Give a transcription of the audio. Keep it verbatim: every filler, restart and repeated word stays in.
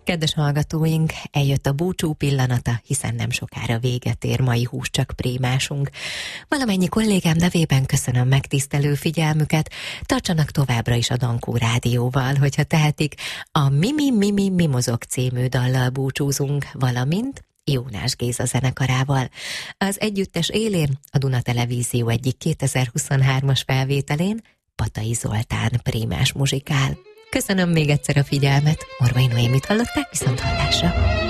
Kedves hallgatóink, eljött a búcsú pillanata, hiszen nem sokára véget ér mai Hús csak prémásunk. Valamennyi kollégám nevében köszönöm megtisztelő figyelmüket, tartsanak továbbra is a Dankó Rádióval, hogyha tehetik, a Mimi Mimi Mimozog című dallal búcsúzunk, valamint Jónás Géza zenekarával. Az együttes élén a Duna Televízió egyik kétezer-huszonhármas felvételén Patai Zoltán prémás muzsikál. Köszönöm még egyszer a figyelmet, Morvai Noémit hallották, viszont hallásra!